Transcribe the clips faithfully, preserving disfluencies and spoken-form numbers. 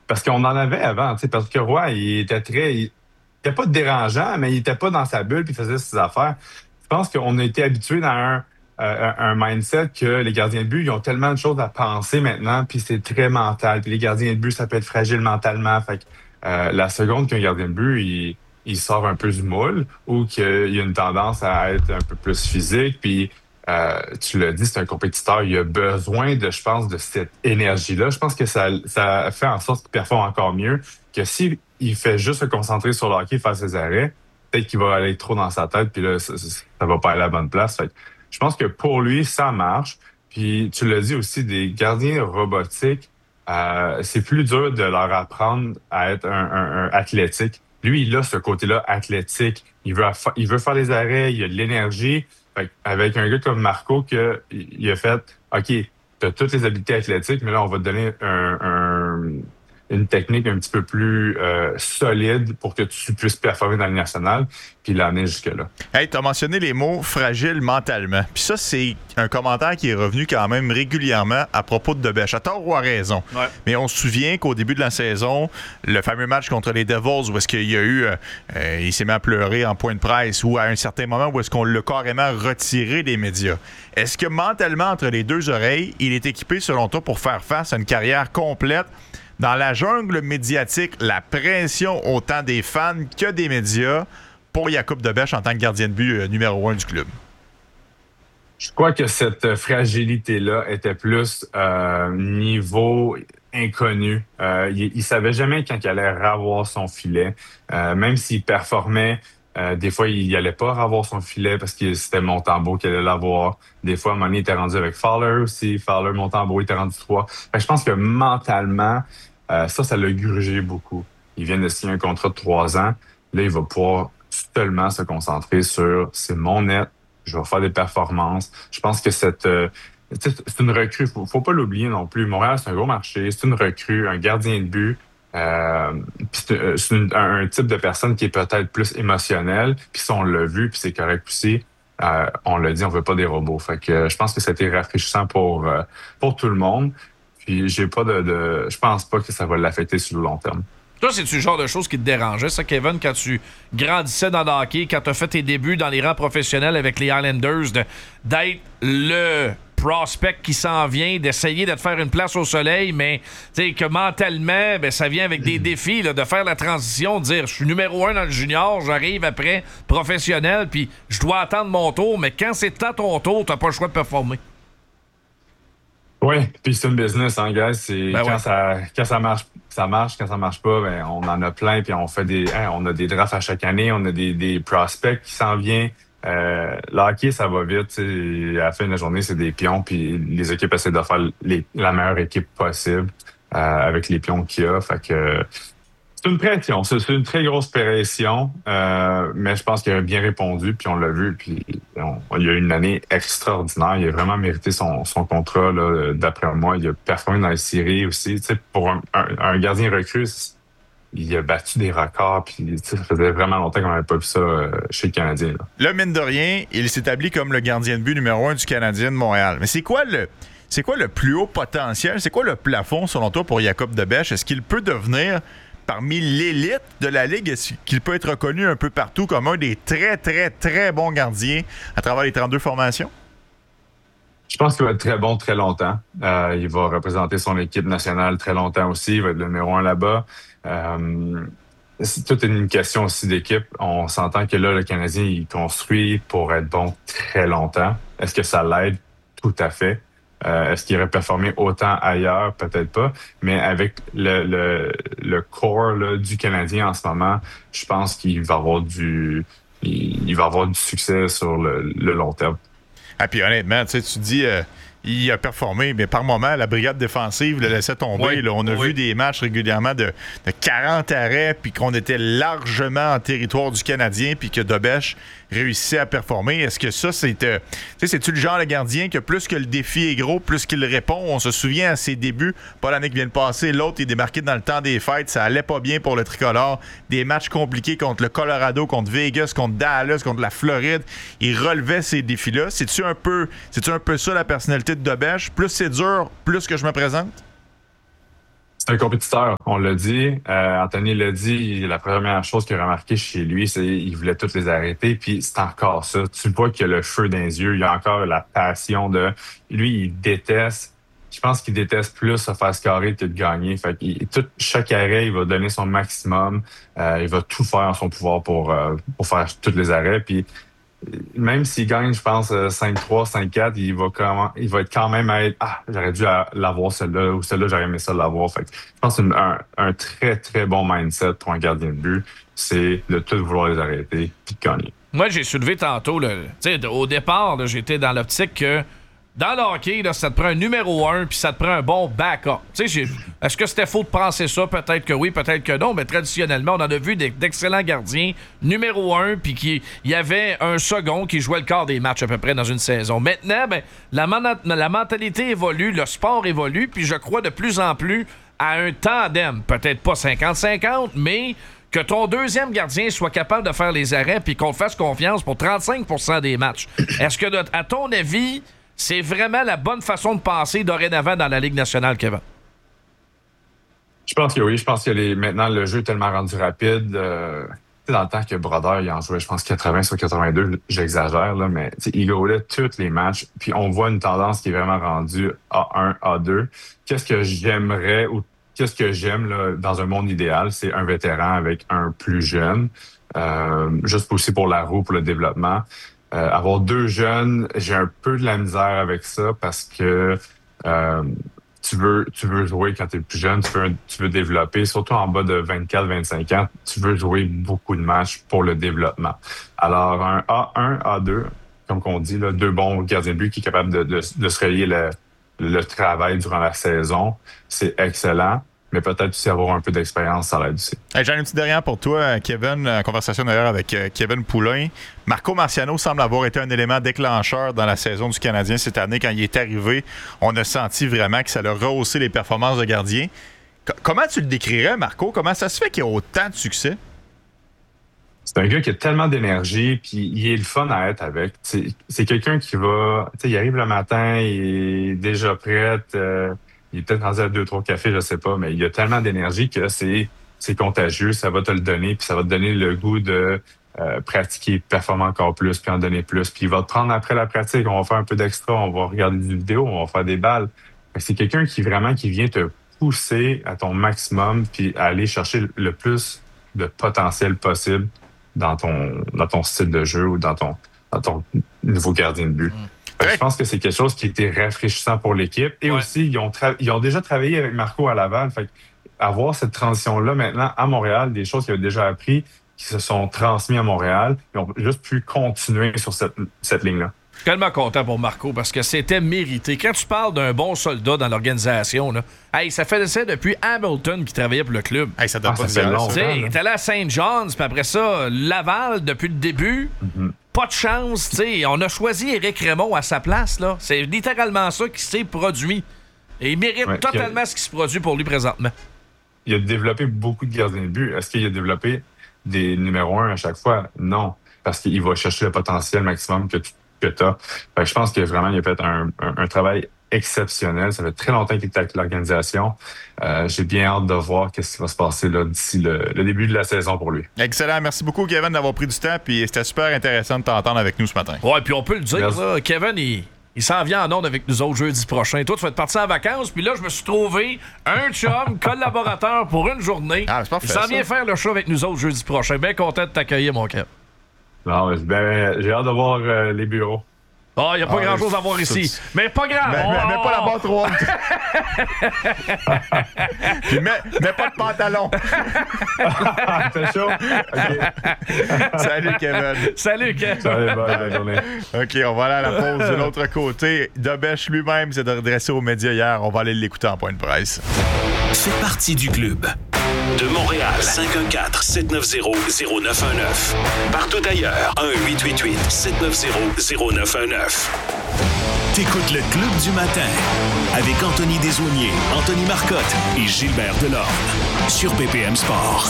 parce qu'on en avait avant, tu sais, parce que Roy, il était très, il était pas dérangeant, mais il était pas dans sa bulle puis il faisait ses affaires. Je pense qu'on a été habitué dans un, euh, un mindset que les gardiens de but, ils ont tellement de choses à penser maintenant, puis c'est très mental. Puis les gardiens de but, ça peut être fragile mentalement. Fait que euh, la seconde qu'un gardien de but, il, il sort un peu du moule ou qu'il y a une tendance à être un peu plus physique, puis euh, tu l'as dit, c'est un compétiteur. Il a besoin de, je pense, de cette énergie-là. Je pense que ça, ça fait en sorte qu'il performe encore mieux que si il fait juste se concentrer sur le hockey, faire ses arrêts, peut-être qu'il va aller trop dans sa tête, puis là, ça, ça, ça va pas aller à la bonne place. Fait que je pense que pour lui, ça marche. Puis tu l'as dit aussi, des gardiens robotiques, euh, c'est plus dur de leur apprendre à être un, un, un athlétique. Lui, il a ce côté-là athlétique. Il veut, affa- il veut faire les arrêts, il a de l'énergie. Fait que avec un gars comme Marco, que, il a fait, OK, tu as toutes les habiletés athlétiques, mais là, on va te donner un, un- une technique un petit peu plus euh, solide pour que tu puisses performer dans le national, puis l'amener jusque-là. Hey, tu as mentionné les mots fragile mentalement. Puis ça, c'est un commentaire qui est revenu quand même régulièrement à propos de Debèche, à tort ou à raison. Ouais. Mais on se souvient qu'au début de la saison, le fameux match contre les Devils, où est-ce qu'il y a eu, euh, il s'est mis à pleurer en point de presse, ou à un certain moment où est-ce qu'on l'a carrément retiré des médias. Est-ce que mentalement, entre les deux oreilles, il est équipé, selon toi, pour faire face à une carrière complète dans la jungle médiatique, la pression autant des fans que des médias pour Jakub Debèche en tant que gardien de but euh, numéro un du club? Je crois que cette fragilité-là était plus euh, niveau inconnu. Euh, il, il savait jamais quand il allait ravoir son filet. Euh, même s'il performait, euh, des fois, il allait pas ravoir son filet parce que c'était Montembeault qui allait l'avoir. Des fois, à un moment donné, il était rendu avec Fowler aussi. Fowler, Montembeault, il était rendu trois. Fait que je pense que mentalement, euh, ça, ça l'a grugé beaucoup. Il vient de signer un contrat de trois ans. Là, il va pouvoir seulement se concentrer sur c'est mon net, je vais faire des performances. Je pense que cette euh, c'est une recrue, faut, faut pas l'oublier non plus. Montréal, c'est un gros marché, c'est une recrue, un gardien de but. Euh, puis c'est c'est une- un, un type de personne qui est peut-être plus émotionnel. Puis si on l'a vu, puis c'est correct aussi. Euh, on l'a dit, on veut pas des robots. Fait que euh, je pense que c'était rafraîchissant pour euh, pour tout le monde. Puis j'ai pas de, de je pense pas que ça va l'affecter sur le long terme. Toi, c'est-tu le genre de choses qui te dérangeait, ça, Kevin, quand tu grandissais dans le hockey, quand tu as fait tes débuts dans les rangs professionnels avec les Islanders, de, d'être le prospect qui s'en vient, d'essayer de te faire une place au soleil, mais que mentalement, ben, ça vient avec des défis, là, de faire la transition, de dire je suis numéro un dans le junior, j'arrive après professionnel, puis je dois attendre mon tour, mais quand c'est à ton tour, t'as pas le choix de performer. Oui, puis c'est une business, hein, guys. C'est Ben quand ouais. ça quand ça marche, ça marche. Quand ça marche pas, ben on en a plein. Puis on fait des, hein, on a des drafts à chaque année. On a des, des prospects qui s'en viennent. Euh, le hockey, ça va vite. Tu sais. À la fin de la journée, c'est des pions. Puis les équipes essaient de faire les, la meilleure équipe possible euh, avec les pions qu'il y a. Fait que c'est une pression. C'est c'est une très grosse pression. Euh, mais je pense qu'il a bien répondu. Puis on l'a vu. Puis on, il y a eu une année extraordinaire. Il a vraiment mérité son, son contrat. Là, d'après moi, il a performé dans les séries aussi. Tu sais, pour un, un, un gardien recrue, il a battu des records. Puis tu sais, ça faisait vraiment longtemps qu'on n'avait pas vu ça euh, chez le Canadien. Là. Le mine de rien, il s'établit comme le gardien de but numéro un du Canadien de Montréal. Mais c'est quoi le c'est quoi le plus haut potentiel? C'est quoi le plafond, selon toi, pour Jakub Debèche? Est-ce qu'il peut devenir parmi l'élite de la Ligue? Est-ce qu'il peut être reconnu un peu partout comme un des très, très, très bons gardiens à travers les trente-deux formations? Je pense qu'il va être très bon très longtemps. Euh, il va représenter son équipe nationale très longtemps aussi. Il va être le numéro un là-bas. Euh, c'est toute une question aussi d'équipe. On s'entend que là, le Canadien, il construit pour être bon très longtemps. Est-ce que ça l'aide? Tout à fait. Euh, est-ce qu'il aurait performé autant ailleurs? Peut-être pas. Mais avec le, le, le core là, du Canadien en ce moment, je pense qu'il va avoir du il, il va avoir du succès sur le, le long terme. Ah, puis honnêtement, tu sais, tu dis, euh, il a performé, mais par moment, la brigade défensive le laissait tomber. Oui, là. On a oui. vu des matchs régulièrement de, de quarante arrêts, puis qu'on était largement en territoire du Canadien, puis que Debèche réussissait à performer. Est-ce que ça, c'est... Euh, tu sais, c'est-tu le genre de gardien que plus que le défi est gros, plus qu'il répond? On se souvient à ses débuts, pas l'année qui vient de passer, l'autre est démarqué dans le temps des fêtes, ça allait pas bien pour le tricolore. Des matchs compliqués contre le Colorado, contre Vegas, contre Dallas, contre la Floride. Il relevait ces défis-là. C'est-tu un peu, c'est-tu un peu ça la personnalité de Debèche? Plus c'est dur, plus que je me présente? C'est un compétiteur, on l'a dit. Euh, Anthony l'a dit, la première chose qu'il a remarqué chez lui, c'est qu'il voulait toutes les arrêter, puis c'est encore ça. Tu vois qu'il a le feu dans les yeux, il a encore la passion de... Lui, il déteste, je pense qu'il déteste plus se faire scorer que de gagner. Fait que tout, chaque arrêt, il va donner son maximum, euh, il va tout faire en son pouvoir pour, euh, pour faire tous les arrêts, puis même s'il gagne, je pense, cinq trois, cinq quatre, il va, comment, il va être quand même à être « Ah, j'aurais dû l'avoir celle-là » ou « Celle-là, j'aurais aimé ça l'avoir. » Fait que je pense qu'un un, un très, très bon mindset pour un gardien de but, c'est de tout vouloir les arrêter puis de gagner. Moi, j'ai soulevé tantôt, là, au départ, là, j'étais dans l'optique que dans le hockey, là, ça te prend un numéro un puis ça te prend un bon backup. Est-ce que c'était faux de penser ça? Peut-être que oui, peut-être que non, mais traditionnellement, on en a vu d'excellents gardiens numéro un puis qu'il y avait un second qui jouait le quart des matchs à peu près dans une saison. Maintenant, ben, la, man- la mentalité évolue, le sport évolue, puis je crois de plus en plus à un tandem. Peut-être pas cinquante cinquante, mais que ton deuxième gardien soit capable de faire les arrêts puis qu'on te fasse confiance pour trente-cinq pour cent des matchs. Est-ce que, à ton avis, c'est vraiment la bonne façon de penser dorénavant dans la Ligue nationale, Kevin? Je pense que oui. Je pense que les, maintenant, le jeu est tellement rendu rapide. Euh, dans le temps que Brodeur, il en jouait, je pense, quatre-vingts sur quatre-vingt-deux. J'exagère, là, mais il goalait tous les matchs. Puis on voit une tendance qui est vraiment rendue A un, A deux. Qu'est-ce que j'aimerais ou qu'est-ce que j'aime là, dans un monde idéal? C'est un vétéran avec un plus jeune. Euh, juste aussi pour la roue, pour le développement. Euh, avoir deux jeunes, j'ai un peu de la misère avec ça parce que euh, tu veux tu veux jouer quand tu es plus jeune, tu veux, tu veux développer, surtout en bas de vingt-quatre vingt-cinq ans, tu veux jouer beaucoup de matchs pour le développement. Alors, un A un, A deux, comme on dit, là, deux bons gardiens de but qui est capable de, de, de se relier le, le travail durant la saison, c'est excellent. Mais peut-être aussi avoir un peu d'expérience, ça l'aide aussi. Hey, j'ai une petite dernière pour toi, Kevin. En conversation d'ailleurs avec euh, Kevin Poulain. Marco Marciano semble avoir été un élément déclencheur dans la saison du Canadien cette année. Quand il est arrivé, on a senti vraiment que ça a rehaussé les performances de gardien. C- comment tu le décrirais, Marco? Comment ça se fait qu'il y a autant de succès? C'est un gars qui a tellement d'énergie, puis il est le fun à être avec. C'est, c'est quelqu'un qui va... Tu sais, il arrive le matin, il est déjà prêt... Euh, il est peut-être rendu à deux, trois cafés, je sais pas, mais il y a tellement d'énergie que c'est, c'est contagieux, ça va te le donner, puis ça va te donner le goût de euh, pratiquer, performer encore plus, puis en donner plus. Puis il va te prendre après la pratique, on va faire un peu d'extra, on va regarder des vidéos, on va faire des balles. Fait que c'est quelqu'un qui vraiment qui vient te pousser à ton maximum, puis à aller chercher le plus de potentiel possible dans ton dans ton style de jeu ou dans ton dans ton nouveau gardien de but. Mmh. Je pense que c'est quelque chose qui était rafraîchissant pour l'équipe. Et ouais. aussi, ils ont, tra- ils ont déjà travaillé avec Marco à Laval. Fait avoir cette transition-là maintenant à Montréal, des choses qu'ils avaient déjà appris, qui se sont transmis à Montréal, ils ont juste pu continuer sur cette, cette ligne-là. Tellement content pour Marco parce que c'était mérité. Quand tu parles d'un bon soldat dans l'organisation, là, hey, ça fait ça depuis Hamilton qui travaillait pour le club. Hey, ça doit ah, pas ça faire long. Il est allé à Saint John's, puis après ça, Laval depuis le début. Mm-hmm. Pas de chance, tu sais. On a choisi Éric Raymond à sa place, là. C'est littéralement ça qui s'est produit. Et il mérite ouais, totalement a... ce qui se produit pour lui présentement. Il a développé beaucoup de gardiens de but. Est-ce qu'il a développé des numéros un à chaque fois? Non. Parce qu'il va chercher le potentiel maximum que tu que t'as. Fait que je pense que vraiment, il a fait un, un, un travail exceptionnel. Ça fait très longtemps qu'il était avec l'organisation. Euh, j'ai bien hâte de voir ce qui va se passer là, d'ici le, le début de la saison pour lui. Excellent. Merci beaucoup, Kevin, d'avoir pris du temps. Puis c'était super intéressant de t'entendre avec nous ce matin. Ouais, puis on peut le dire, là, Kevin, il, il s'en vient en onde avec nous autres jeudi prochain. Toi, tu vas être parti en vacances. Puis là, je me suis trouvé un chum collaborateur pour une journée. Ah, c'est parfait, il s'en vient faire le show avec nous autres jeudi prochain. Bien content de t'accueillir, mon Kev. Non, ben, j'ai hâte de voir euh, les bureaux. Ah, oh, il n'y a pas ah, grand-chose à voir ici. C'est... Mais pas grave. Mais, oh, mais, mais pas la boîte ronde. Puis mets, mets pas de pantalon. C'est chaud? Okay. Salut, Kevin. Salut, Kevin. Salut, bonne journée. OK, on va aller à la pause de l'autre côté. Dobèche lui-même s'est adressé aux médias hier. On va aller l'écouter en point de presse. Fais partie du club. De Montréal, cinq un quatre, sept neuf zéro, zéro neuf un neuf. Partout ailleurs, un huit huit huit, sept neuf zéro, zéro neuf un neuf. T'écoutes le Club du matin avec Anthony Desaulniers, Anthony Marcotte et Gilbert Delorme sur P P M Sport.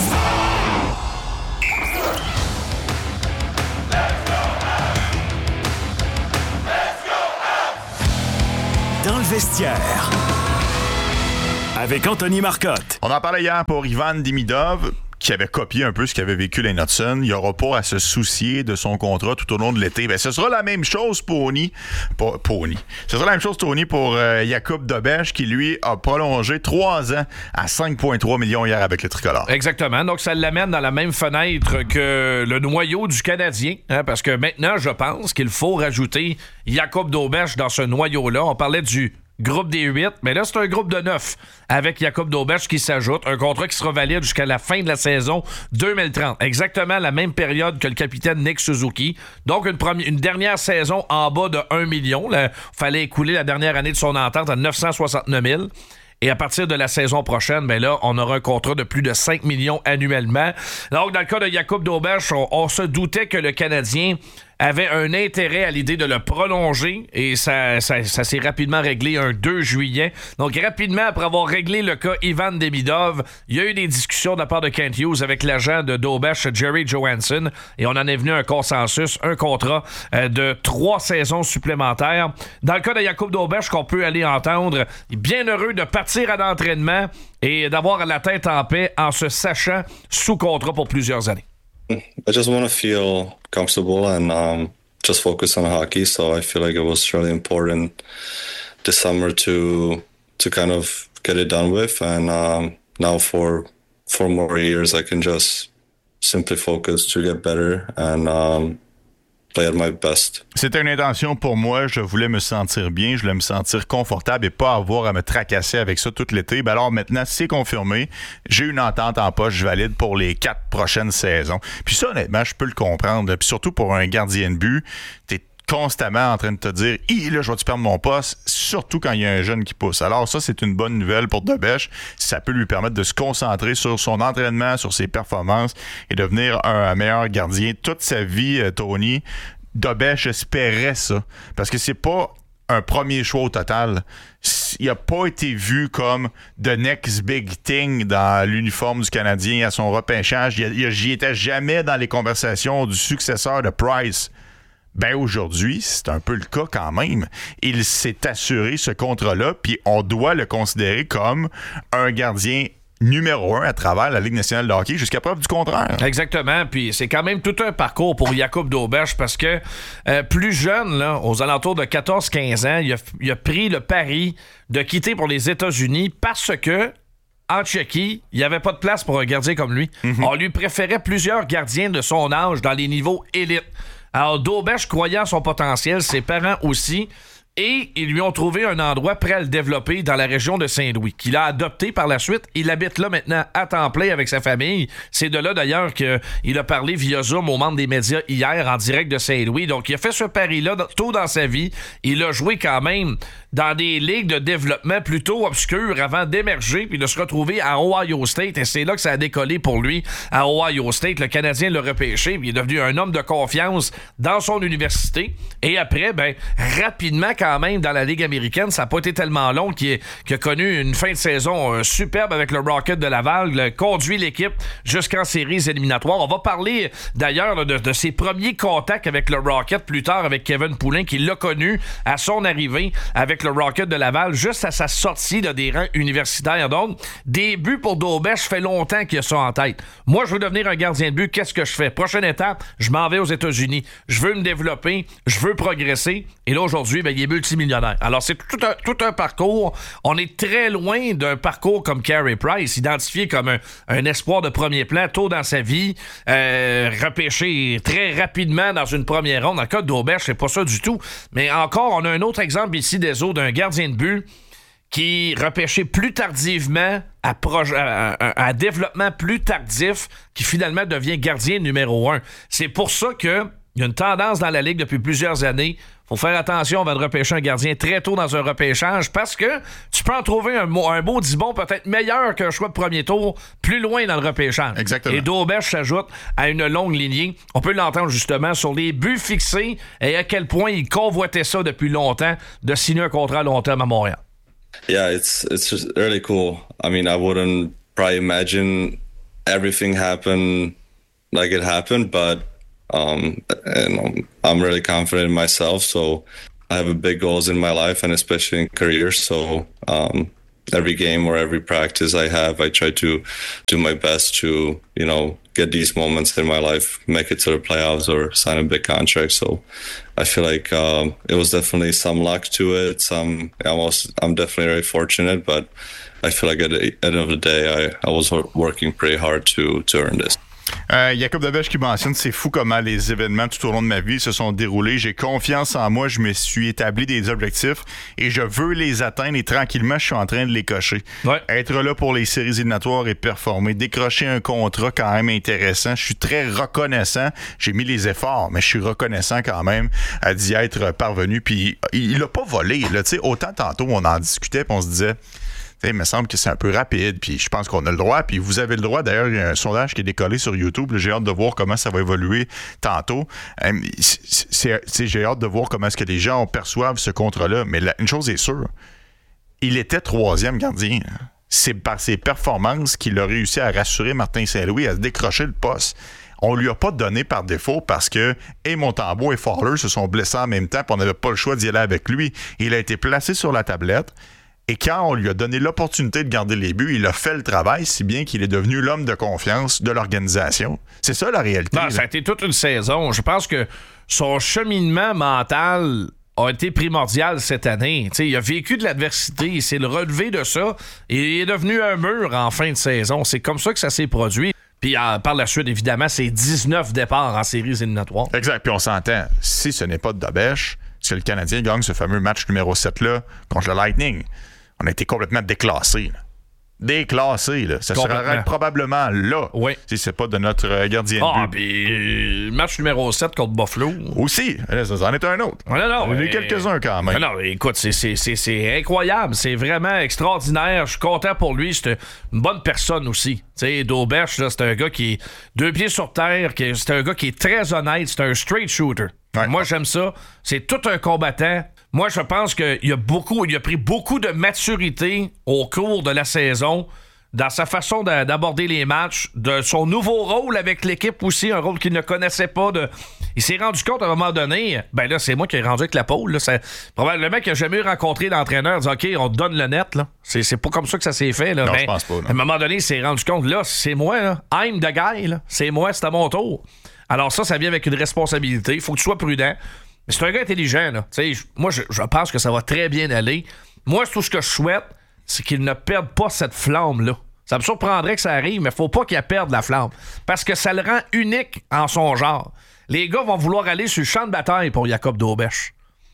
Dans le vestiaire. avec Anthony Marcotte. On en parlait hier pour Ivan Demidov, qui avait copié un peu ce qu'avait vécu Lane Hutson. Il n'aura pas à se soucier de son contrat tout au long de l'été. Ben, ce sera la même chose pour Oni. Pour, pour Oni. Ce sera la même chose, Tony, pour euh, Jakub Dobeš, qui, lui, a prolongé trois ans à cinq virgule trois millions hier avec le tricolore. Exactement. Donc, ça l'amène dans la même fenêtre que le noyau du Canadien. Hein, parce que maintenant, je pense qu'il faut rajouter Jakub Dobeš dans ce noyau-là. On parlait du groupe des huit, mais là, c'est un groupe de neuf avec Jakub Dobeš qui s'ajoute. Un contrat qui sera valide jusqu'à la fin de la saison deux mille trente. Exactement la même période que le capitaine Nick Suzuki. Donc, une, première, une dernière saison en bas de un million. Il fallait écouler la dernière année de son entente à neuf cent soixante-neuf mille. Et à partir de la saison prochaine, ben là, on aura un contrat de plus de cinq millions annuellement. Donc, dans le cas de Jakub Dobeš, on, on se doutait que le Canadien avait un intérêt à l'idée de le prolonger et ça, ça, ça s'est rapidement réglé un deux juillet. Donc, rapidement, après avoir réglé le cas Ivan Demidov, il y a eu des discussions de la part de Kent Hughes avec l'agent de Dobeš, Jerry Johansson, et on en est venu à un consensus, un contrat euh, de trois saisons supplémentaires. Dans le cas de Jakub Dobeš, qu'on peut aller entendre, bien heureux de partir à l'entraînement et d'avoir la tête en paix en se sachant sous contrat pour plusieurs années. I just want to feel comfortable and um, just focus on hockey. So I feel like it was really important this summer to to kind of get it done with. And um, now for four more years, I can just simply focus to get better and um, play at my best. C'était une intention pour moi. Je voulais me sentir bien, je voulais me sentir confortable et pas avoir à me tracasser avec ça tout l'été. Ben alors maintenant, c'est confirmé. J'ai une entente en poche valide pour les quatre prochaines saisons. Puis ça, honnêtement, je peux le comprendre. Puis surtout pour un gardien de but, t'es constamment en train de te dire « Hi, là, je vais-tu perdre mon poste? » Surtout quand il y a un jeune qui pousse. Alors ça, c'est une bonne nouvelle pour Dobeš. Ça peut lui permettre de se concentrer sur son entraînement, sur ses performances et devenir un, un meilleur gardien. Toute sa vie, Tony, Dobeš espérait ça. Parce que c'est pas un premier choix au total. Il n'a pas été vu comme the next big thing dans l'uniforme du Canadien à son repêchage. J'y étais jamais dans les conversations du successeur de Price. Ben aujourd'hui, c'est un peu le cas quand même. Il s'est assuré ce contrat-là, puis on doit le considérer comme un gardien numéro un à travers la Ligue nationale de hockey jusqu'à preuve du contraire. Exactement, puis c'est quand même tout un parcours pour Jakub Dobeš parce que euh, plus jeune, là, aux alentours de quatorze quinze ans, il a, il a pris le pari de quitter pour les États-Unis parce que en Tchéquie, il n'y avait pas de place pour un gardien comme lui. Mm-hmm. On lui préférait plusieurs gardiens de son âge dans les niveaux élites. Alors, Dobeš croyait en son potentiel, ses parents aussi, et ils lui ont trouvé un endroit prêt à le développer dans la région de Saint-Louis, qu'il a adopté par la suite. Il habite là maintenant à temps plein avec sa famille. C'est de là d'ailleurs qu'il a parlé via Zoom aux membres des médias hier en direct de Saint-Louis. Donc, il a fait ce pari-là tôt dans sa vie. Il a joué quand même dans des ligues de développement plutôt obscures avant d'émerger puis de se retrouver à Ohio State. Et c'est là que ça a décollé pour lui à Ohio State. Le Canadien l'a repêché puis il est devenu un homme de confiance dans son université. Et après, ben rapidement quand même dans la Ligue américaine, ça n'a pas été tellement long qu'il, est, qu'il a connu une fin de saison euh, superbe avec le Rocket de Laval, le, conduit l'équipe jusqu'en séries éliminatoires. On va parler d'ailleurs là, de, de ses premiers contacts avec le Rocket plus tard avec Kevin Poulin qui l'a connu à son arrivée avec le Rocket de Laval juste à sa sortie là, des rangs universitaires. Donc, des buts pour Dobeš, fait longtemps qu'il a ça en tête. Moi, je veux devenir un gardien de but. Qu'est-ce que je fais? Prochaine étape, je m'en vais aux États-Unis. Je veux me développer, je veux progresser. Et là, aujourd'hui, ben, il est multimillionnaire. Alors, c'est tout un, tout un parcours. On est très loin d'un parcours comme Carey Price, identifié comme un, un espoir de premier plan tôt dans sa vie, euh, repêché très rapidement dans une première ronde. Dans le cas de Dobeš, c'est pas ça du tout. Mais encore, on a un autre exemple ici des autres d'un gardien de but qui repêché plus tardivement, à, proje- à, à, à développement plus tardif, qui finalement devient gardien numéro un. C'est pour ça que il y a une tendance dans la Ligue depuis plusieurs années. Faut faire attention avant de repêcher un gardien très tôt dans un repêchage parce que tu peux en trouver un, un beau dix-bon peut-être meilleur qu'un choix de premier tour plus loin dans le repêchage. Exactement. Et Dobeš s'ajoute à une longue lignée. On peut l'entendre justement sur les buts fixés et à quel point il convoitait ça depuis longtemps de signer un contrat à long terme à Montréal. Yeah, it's it's just really cool. I mean, I wouldn't probably imagine everything happen like it happened, but Um, and I'm really confident in myself, so I have big goals in my life and especially in career. So um, every game or every practice I have, I try to do my best to, you know, get these moments in my life, make it to the playoffs or sign a big contract. So I feel like um, it was definitely some luck to it. Some almost, I'm definitely very fortunate, but I feel like at the end of the day, I, I was working pretty hard to to earn this. Euh, Jakub Dobeš qui mentionne, c'est fou comment les événements tout au long de ma vie se sont déroulés. J'ai confiance en moi, je me suis établi des objectifs et je veux les atteindre et tranquillement, je suis en train de les cocher. Ouais. Être là pour les séries éliminatoires et performer, décrocher un contrat quand même intéressant. Je suis très reconnaissant. J'ai mis les efforts, mais je suis reconnaissant quand même d'y être parvenu. Puis il l'a pas volé. Là, autant tantôt, on en discutait puis on se disait... Il me semble que c'est un peu rapide, puis je pense qu'on a le droit, puis vous avez le droit. D'ailleurs, il y a un sondage qui est décollé sur YouTube. Là, j'ai hâte de voir comment ça va évoluer tantôt. Euh, c'est, c'est, j'ai hâte de voir comment est-ce que les gens perçoivent ce contrat-là. Mais la, une chose est sûre, il était troisième gardien. C'est par ses performances qu'il a réussi à rassurer Martin Saint-Louis à se décrocher le poste. On lui a pas donné par défaut parce que et Montembeault et Fowler se sont blessés en même temps, puis on n'avait pas le choix d'y aller avec lui. Il a été placé sur la tablette. Et quand on lui a donné l'opportunité de garder les buts, il a fait le travail, si bien qu'il est devenu l'homme de confiance de l'organisation. C'est ça la réalité. Non, ça a été toute une saison. Je pense que son cheminement mental a été primordial cette année. T'sais, il a vécu de l'adversité, il s'est relevé de ça et il est devenu un mur en fin de saison. C'est comme ça que ça s'est produit. Puis euh, par la suite, évidemment, c'est dix-neuf départs en séries éliminatoires. Exact. Puis on s'entend, si ce n'est pas de Dobeš, si le Canadien gagne ce fameux match numéro sept-là contre le Lightning, on a été complètement déclassés. Là. Déclassés. Là. Ça sera probablement là. Oui. Si c'est pas de notre gardien de but. Ah, puis le match numéro sept contre Buffalo. Aussi. Ça en est un autre. Non, non, on en a eu mais... quelques-uns quand même. Non, non, écoute, c'est, c'est, c'est, c'est incroyable. C'est vraiment extraordinaire. Je suis content pour lui. C'est une bonne personne aussi. Tu sais, Dobeš, là, c'est un gars qui est deux pieds sur terre. Qui est, c'est un gars qui est très honnête. C'est un straight shooter. Ouais. Moi, j'aime ça. C'est tout un combattant. Moi, je pense qu'il a beaucoup, il a pris beaucoup de maturité au cours de la saison dans sa façon de, d'aborder les matchs, de son nouveau rôle avec l'équipe aussi, un rôle qu'il ne connaissait pas. De... Il s'est rendu compte à un moment donné, ben là, c'est moi qui ai rendu avec la pôle. Là, c'est... Probablement qu'il n'a jamais eu rencontré l'entraîneur, dit OK, on te donne le net. Là. C'est, c'est pas comme ça que ça s'est fait. Là. Non, ben, je pense pas. Non. À un moment donné, il s'est rendu compte, là, c'est moi, là. I'm the guy. Là. C'est moi, c'est à mon tour. Alors ça, ça vient avec une responsabilité. Il faut que tu sois prudent. Mais c'est un gars intelligent, là. T'sais, moi, je, je pense que ça va très bien aller. Moi, tout ce que je souhaite, c'est qu'il ne perde pas cette flamme-là. Ça me surprendrait que ça arrive, mais il faut pas qu'il perde la flamme. Parce que ça le rend unique en son genre. Les gars vont vouloir aller sur le champ de bataille pour Jakub Dobeš.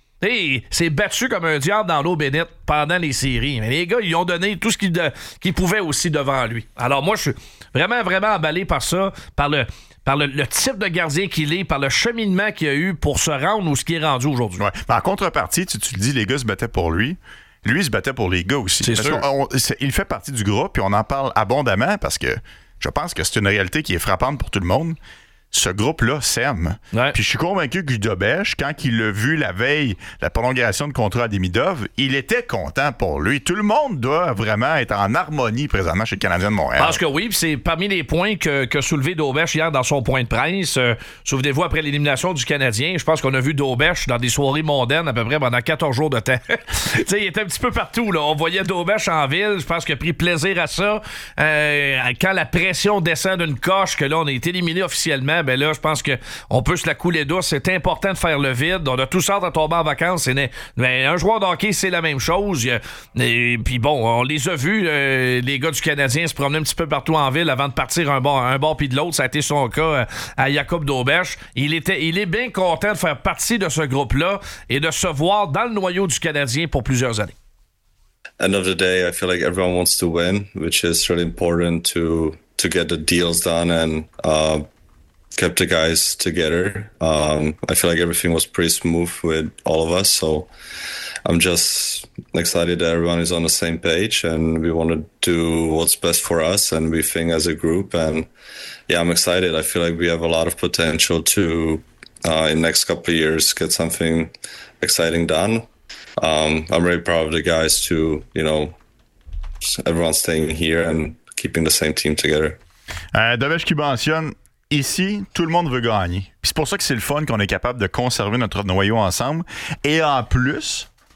Il s'est battu comme un diable dans l'eau bénite pendant les séries. Mais les gars, ils ont donné tout ce qu'ils, de, qu'ils pouvaient aussi devant lui. Alors moi, je suis vraiment, vraiment emballé par ça, par le... par le, le type de gardien qu'il est, par le cheminement qu'il a eu pour se rendre où ce qui est rendu aujourd'hui. Ouais. En contrepartie, tu, tu le dis, les gars se battaient pour lui. Lui, il se battait pour les gars aussi. C'est parce sûr. On, c'est, il fait partie du groupe, puis on en parle abondamment parce que je pense que c'est une réalité qui est frappante pour tout le monde. Ce groupe-là s'aime. Ouais. Puis je suis convaincu que Dobeš, quand il a vu la veille la prolongation de contrat à Demidov, il était content pour lui. Tout le monde doit vraiment être en harmonie présentement chez le Canadien de Montréal. Je pense que oui, puis c'est parmi les points que, que soulevé Dobeš hier dans son point de presse. Euh, souvenez-vous, après l'élimination du Canadien, je pense qu'on a vu Dobeš dans des soirées mondaines à peu près pendant quatorze jours de temps. Tu sais, il était un petit peu partout, là. On voyait Dobeš en ville. Je pense qu'il a pris plaisir à ça. Euh, quand la pression descend d'une coche, que là, on est éliminé officiellement, ben là, je pense qu'on peut se la couler douce. C'est important de faire le vide. On a tous hâte à tomber en vacances. C'est né... Mais un joueur de hockey, c'est la même chose. Et puis bon, on les a vus, euh, les gars du Canadien se promener un petit peu partout en ville avant de partir un bord, un bord puis de l'autre. Ça a été son cas à Jakub Dobeš. Il, était, il est bien content de faire partie de ce groupe-là et de se voir dans le noyau du Canadien pour plusieurs années. End of the day, I feel like everyone wants to win, which is really important to to get the deals done and uh, kept the guys together. Um, I feel like everything was pretty smooth with all of us, so I'm just excited that everyone is on the same page and we want to do what's best for us and we think as a group. And yeah, I'm excited. I feel like we have a lot of potential to, uh, in the next couple of years, get something exciting done. Um, I'm really proud of the guys to, you know, everyone staying here and keeping the same team together. Euh, Dobeš qui mentionne ici, tout le monde veut gagner. Puis c'est pour ça que c'est le fun qu'on est capable de conserver notre noyau ensemble. Et en plus,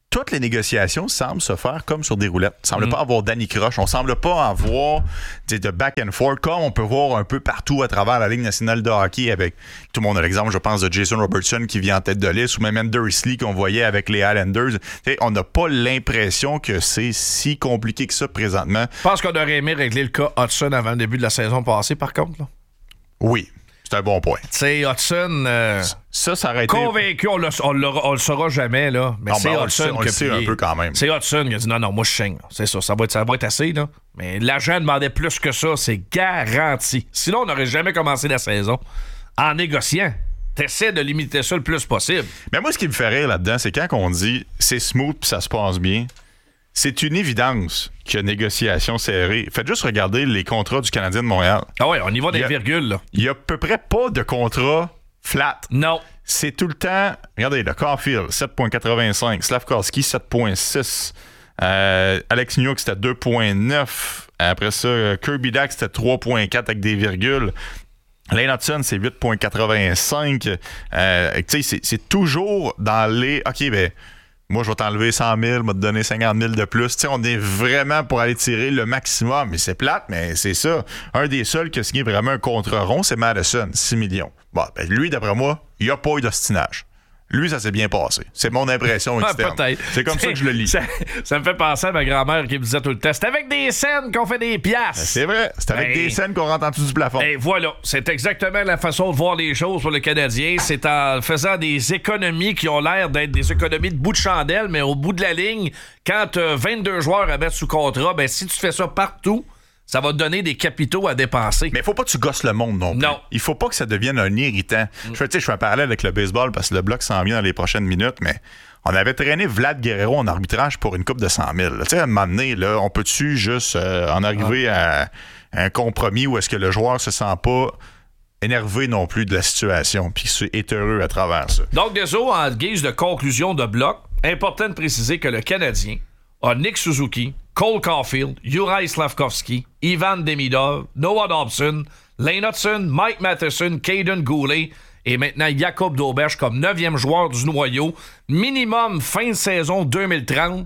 toutes les négociations semblent se faire comme sur des roulettes. Il ne semble Mm. pas avoir Danny Croche. On ne semble pas avoir de back and forth comme on peut voir un peu partout à travers la Ligue nationale de hockey avec, tout le monde a l'exemple, je pense, de Jason Robertson qui vient en tête de liste ou même Anders Lee qu'on voyait avec les Islanders. T'sais, on n'a pas l'impression que c'est si compliqué que ça présentement. Je pense qu'on aurait aimé régler le cas Hudson avant le début de la saison passée, par contre. Là. Oui, c'est un bon point. Tu sais, Hudson... Euh... Ça, ça aurait été... Convaincu, on, le, on, l'aura, on le saura jamais, là. Mais non, c'est ben, Hudson on le sait, on le sait un peu quand même. C'est Hudson qui a dit non, non, moi je saigne. C'est ça, ça va être, ça va être assez, là. Mais l'agent demandait plus que ça, c'est garanti. Sinon, on n'aurait jamais commencé la saison en négociant. T'essaies de limiter ça le plus possible. Mais moi, ce qui me fait rire là-dedans, c'est quand on dit c'est smooth puis ça se passe bien. C'est une évidence qu'il y a négociation serrée. Faites juste regarder les contrats du Canadien de Montréal. Ah ouais, on y va des Il y a- virgules, là. Il y a à peu près pas de contrat flat. Non. C'est tout le temps... Regardez, le Caulfield, sept virgule quatre-vingt-cinq. Slavkovski, sept virgule six. Euh, Alex Newhook, c'était deux virgule neuf. Après ça, euh, Kirby Dack, c'était trois virgule quatre avec des virgules. Lane Hudson, c'est huit virgule quatre-vingt-cinq. Euh, tu sais, c'est, c'est toujours dans les... OK, ben... Moi, je vais t'enlever cent mille, je vais te donner cinquante mille de plus. Tu sais, on est vraiment pour aller tirer le maximum. Mais c'est plate, mais c'est ça. Un des seuls qui a signé vraiment un contrat rond, c'est Madison, six millions. Bon, ben lui, d'après moi, il n'y a pas eu d'ostinage. Lui, ça s'est bien passé. C'est mon impression Ah, externe. peut-être. C'est comme ça que je le lis. Ça, ça me fait penser à ma grand-mère qui me disait tout le temps, c'est avec des scènes qu'on fait des piastres. C'est vrai. C'est avec Ben, des scènes qu'on rentre en dessous du plafond. Et voilà, c'est exactement la façon de voir les choses pour le Canadien. C'est en faisant des économies qui ont l'air d'être des économies de bout de chandelle, mais au bout de la ligne, quand tu as vingt-deux joueurs à mettre sous contrat, ben si tu fais ça partout, ça va te donner des capitaux à dépenser. Mais il faut pas que tu gosses le monde non plus. Non. Il faut pas que ça devienne un irritant. Je fais, tu sais, je fais un parallèle avec le baseball parce que le bloc s'en vient dans les prochaines minutes, mais on avait traîné Vlad Guerrero en arbitrage pour une coupe de cent mille. Tu sais, à un moment donné, là, on peut-tu juste euh, en arriver à, à un compromis où est-ce que le joueur se sent pas énervé non plus de la situation puis est heureux à travers ça? Donc, désolé, en guise de conclusion de bloc, important de préciser que le Canadien a Nick Suzuki, Cole Caulfield, Juraj Slavkovski, Ivan Demidov, Noah Dobson, Lane Hudson, Mike Matheson, Caden Goulet et maintenant Jacob Dauberge comme neuvième joueur du noyau. Minimum fin de saison deux mille trente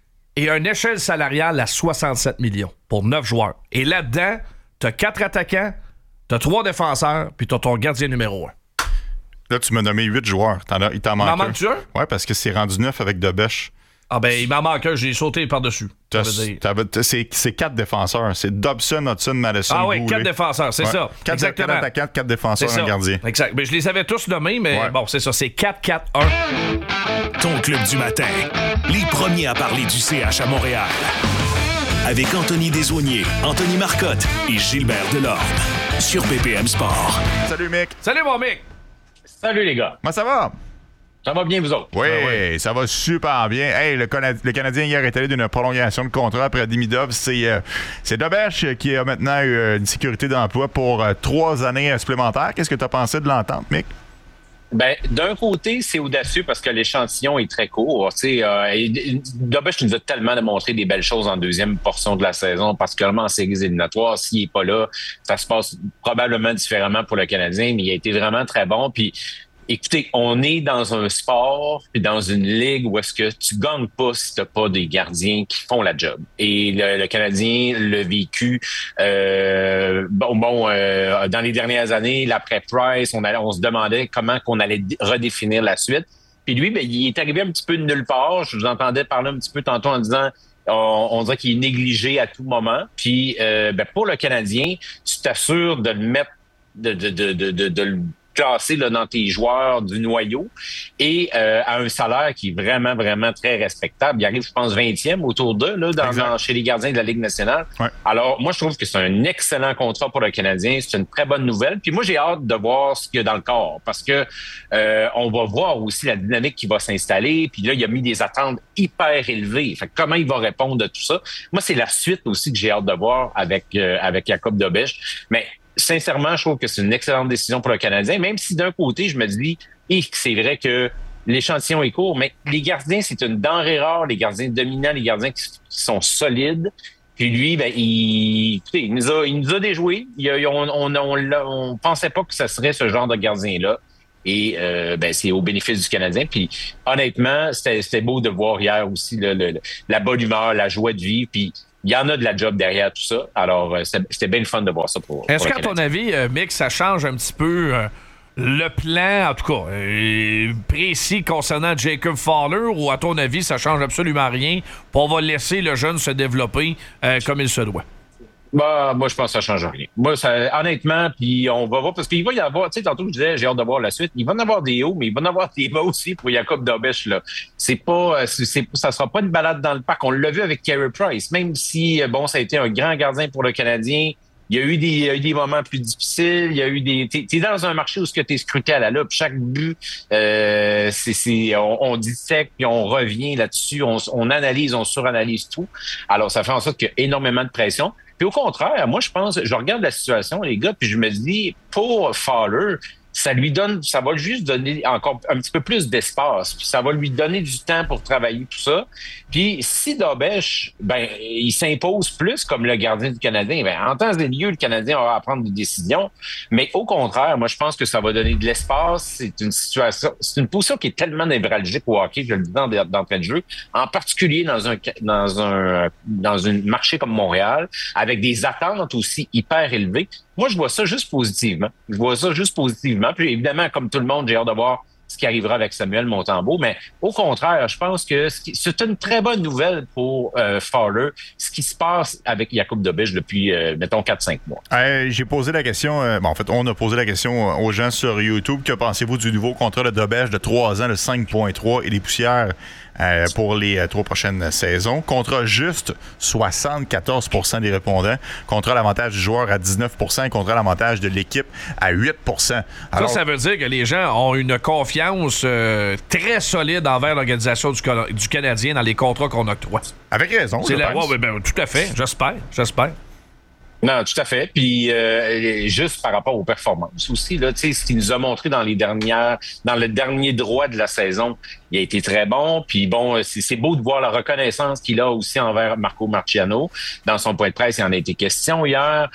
et une échelle salariale à soixante-sept millions pour neuf joueurs. Et là-dedans, t'as quatre attaquants, t'as trois défenseurs, puis t'as ton gardien numéro un. Là, tu m'as nommé huit joueurs. T'en as, il t'en M'en manque un. manques-tu un? Ouais, parce que c'est rendu neuf avec Dobech. Ah ben, il m'en manque un, j'ai sauté par-dessus. Ça veut dire. T'as- t'as- C'est, c'est quatre défenseurs. C'est Dobson, Hudson, Madison, Ah oui, Goulet. quatre défenseurs, c'est Ouais. ça. Quatre, Exactement. quatre attaquants, quatre défenseurs, C'est un ça. gardien. Exact. Mais je les avais tous nommés, mais Ouais. bon, c'est ça. C'est quatre quatre un. Ton club du matin. Les premiers à parler du C H à Montréal. Avec Anthony Desaulniers, Anthony Marcotte et Gilbert Delorme. Sur B P M Sport. Salut, Mick. Salut, mon mec. Salut les gars. Comment ça va? Ça va bien vous autres? Oui, Ah ça va super bien. Hey, le, Cana- le Canadien hier est allé d'une prolongation de contrat après Demidov. C'est, euh, c'est Dobech qui a maintenant eu euh, une sécurité d'emploi pour euh, trois années euh, supplémentaires. Qu'est-ce que tu as pensé de l'entente, Mick? Ben, d'un côté, c'est audacieux parce que l'échantillon est très court. Tu sais, euh, et- Dobech nous a tellement démontré des belles choses en deuxième portion de la saison, particulièrement en séries éliminatoires. S'il n'est pas là, ça se passe probablement différemment pour le Canadien, mais il a été vraiment très bon. Puis, écoutez, on est dans un sport puis dans une ligue où est-ce que tu gagnes pas si t'as pas des gardiens qui font la job. Et le, le Canadien l'a vécu. Euh, bon, bon, euh, dans les dernières années, l'après Price, on allait, on se demandait comment qu'on allait d- redéfinir la suite. Puis lui, ben, il est arrivé un petit peu de nulle part. Je vous entendais parler un petit peu tantôt en disant. On, on dirait qu'il est négligé à tout moment. Puis, euh, ben, pour le Canadien, tu t'assures de le mettre, de, de, de, de, de, de le classer là, dans tes joueurs du noyau et euh, à un salaire qui est vraiment, vraiment très respectable. Il arrive, je pense, vingtième autour d'eux là, dans, dans, chez les gardiens de la Ligue nationale. Ouais. Alors, moi, je trouve que c'est un excellent contrat pour le Canadien. C'est une très bonne nouvelle. Puis moi, j'ai hâte de voir ce qu'il y a dans le corps parce que euh, on va voir aussi la dynamique qui va s'installer. Puis là, il a mis des attentes hyper élevées. Fait que comment il va répondre à tout ça? Moi, c'est la suite aussi que j'ai hâte de voir avec, euh, avec Jacob Dobech. Mais sincèrement, je trouve que c'est une excellente décision pour le Canadien, même si d'un côté, je me dis, eh, c'est vrai que l'échantillon est court, mais les gardiens, c'est une denrée rare, les gardiens dominants, les gardiens qui, qui sont solides. Puis lui, ben, il, écoutez, il nous a, il nous a déjoué. Il a, on, on, on, on, on pensait pas que ce serait ce genre de gardien-là. Et euh, ben, c'est au bénéfice du Canadien. Puis honnêtement, c'était, c'était beau de voir hier aussi le, le, la bonne humeur, la joie de vivre. Puis il y en a de la job derrière tout ça. Alors, euh, c'était, c'était bien le fun de voir ça pour, Est-ce pour qu'à ton avis, euh, Mick, ça change un petit peu euh, le plan, en tout cas, euh, précis concernant Jacob Fowler, ou à ton avis, ça change absolument rien, puis on va laisser le jeune se développer euh, comme il se doit? Bah, moi, je pense que ça change rien. Moi, ça, honnêtement, puis on va voir, parce qu'il va y avoir, tu sais, tantôt, je disais, j'ai hâte de voir la suite. Il va en avoir des hauts, mais il va en avoir des bas aussi pour Jakub Dobeš, là. C'est pas, c'est, c'est, ça sera pas une balade dans le parc. On l'a vu avec Carey Price. Même si, bon, ça a été un grand gardien pour le Canadien, il y a eu des, il y a eu des moments plus difficiles. Il y a eu des, t'es, t'es dans un marché où ce que t'es scruté à la loupe. Chaque but, euh, c'est, c'est, on, on dissèque puis on revient là-dessus. On, on analyse, on suranalyse tout. Alors, ça fait en sorte qu'il y a énormément de pression. Puis au contraire, moi, je pense, je regarde la situation, les gars, puis je me dis, pour Fowler, ça lui donne, ça va juste donner encore un petit peu plus d'espace, puis ça va lui donner du temps pour travailler tout ça. Puis si Dobeš, ben, il s'impose plus comme le gardien du Canadien, ben, en temps et lieu, le Canadien aura à prendre des décisions. Mais au contraire, moi, je pense que ça va donner de l'espace. C'est une situation, c'est une position qui est tellement névralgique au hockey, je le dis dans d'entrée de jeu, en particulier dans un, dans un, dans un marché comme Montréal, avec des attentes aussi hyper élevées. Moi, je vois ça juste positivement. Je vois ça juste positivement. Puis évidemment, comme tout le monde, j'ai hâte de voir ce qui arrivera avec Samuel Montembeault. Mais au contraire, je pense que c'est une très bonne nouvelle pour euh, Fowler, ce qui se passe avec Jakub Dobeš depuis, euh, mettons, quatre cinq mois. Euh, j'ai posé la question, euh, bon, en fait, on a posé la question aux gens sur YouTube. Que pensez-vous du nouveau contrat de Dobeš de trois ans, de cinq virgule trois et des poussières euh, pour les euh, trois prochaines saisons? Contrat juste, soixante-quatorze pour cent des répondants. Contrat l'avantage du joueur à dix-neuf pour cent et contrat l'avantage de l'équipe à huit pour cent. Alors, ça, ça veut dire que les gens ont une confiance euh, très solide envers l'organisation du, du Canadien dans les contrats qu'on octroie. Avec raison, c'est je la, pense. ouais, ben, tout à fait, j'espère, j'espère. Non, tout à fait. Puis euh, juste par rapport aux performances aussi, là, tu sais, ce qu'il nous a montré dans les dernières, dans le dernier droit de la saison, il a été très bon. Puis bon, c'est, c'est beau de voir la reconnaissance qu'il a aussi envers Marco Marciano. Dans son point de presse, il en a été question hier.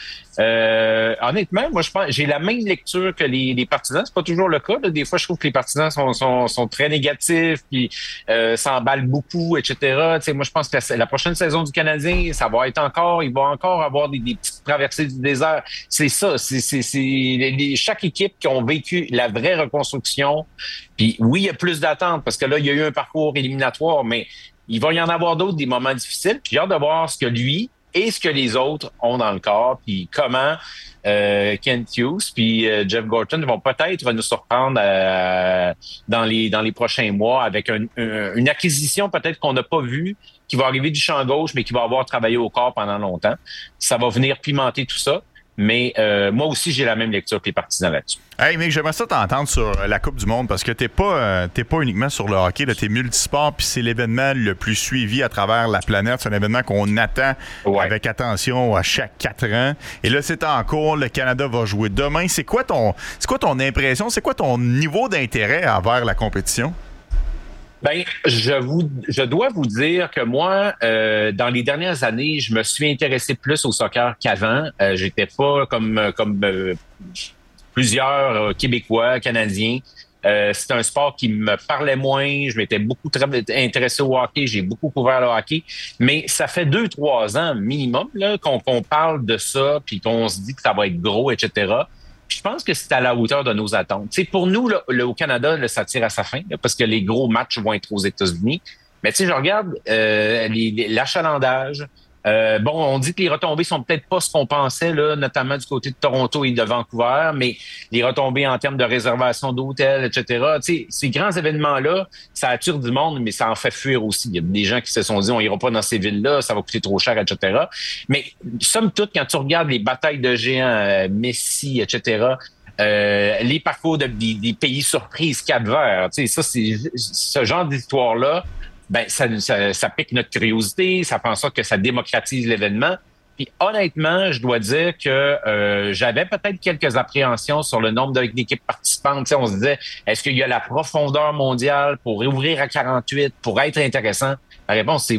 Euh, honnêtement, moi, je pense, j'ai la même lecture que les, les partisans. C'est pas toujours le cas, là. Des fois, je trouve que les partisans sont, sont, sont très négatifs, puis euh, s'emballent beaucoup, et cetera. Tu sais, moi, je pense que la, la prochaine saison du Canadien, ça va être encore, il va encore avoir des, des petites traversées du désert. C'est ça. C'est, c'est, c'est les, les, chaque équipe qui ont vécu la vraie reconstruction. Puis oui, il y a plus d'attentes parce que là, il y a eu un parcours éliminatoire, mais il va y en avoir d'autres, des moments difficiles. Puis j'ai hâte de voir ce que lui et ce que les autres ont dans le corps, puis comment euh, Kent Hughes puis euh, Jeff Gorton vont peut-être nous surprendre euh, dans les dans les prochains mois avec un, un, une acquisition peut-être qu'on n'a pas vue, qui va arriver du champ gauche, mais qui va avoir travaillé au corps pendant longtemps. Ça va venir pimenter tout ça. Mais euh, moi aussi, j'ai la même lecture que les partisans là-dessus. Hey, mec, j'aimerais ça t'entendre sur la Coupe du Monde parce que t'es pas, euh, t'es pas uniquement sur le hockey, là, t'es multisport, puis c'est l'événement le plus suivi à travers la planète. C'est un événement qu'on attend ouais. avec attention à chaque quatre ans. Et là, c'est en cours. Le Canada va jouer demain. C'est quoi ton, c'est quoi ton impression? C'est quoi ton niveau d'intérêt envers la compétition? Ben, je vous, je dois vous dire que moi, euh, dans les dernières années, je me suis intéressé plus au soccer qu'avant. Euh, j'étais pas comme comme euh, plusieurs euh, Québécois, Canadiens. Euh, c'est un sport qui me parlait moins. Je m'étais beaucoup très intéressé au hockey. J'ai beaucoup couvert le hockey. Mais ça fait deux, trois ans minimum là, qu'on, qu'on parle de ça, puis qu'on se dit que ça va être gros, et cetera. Je pense que c'est à la hauteur de nos attentes. T'sais, pour nous, là, là, au Canada, là, ça tire à sa fin là, parce que les gros matchs vont être aux États-Unis. Mais tu sais, je regarde euh, les, les, l'achalandage. Euh, bon, on dit que les retombées sont peut-être pas ce qu'on pensait, là, notamment du côté de Toronto et de Vancouver, mais les retombées en termes de réservation d'hôtels, et cetera. Tu sais, ces grands événements-là, ça attire du monde, mais ça en fait fuir aussi. Il y a des gens qui se sont dit, on ira pas dans ces villes-là, ça va coûter trop cher, et cetera. Mais somme toute, quand tu regardes les batailles de géants, euh, Messi, et cetera, euh, les parcours de, des, des pays surprises, Cap-Vert, tu sais, ça, c'est ce genre d'histoire-là. Ben ça, ça, ça pique notre curiosité, ça fait en sorte que ça démocratise l'événement. Puis honnêtement, je dois dire que euh, j'avais peut-être quelques appréhensions sur le nombre d'équipes participantes. Tu sais, on se disait, est-ce qu'il y a la profondeur mondiale pour ouvrir à quarante-huit, pour être intéressant? La réponse, c'est oui.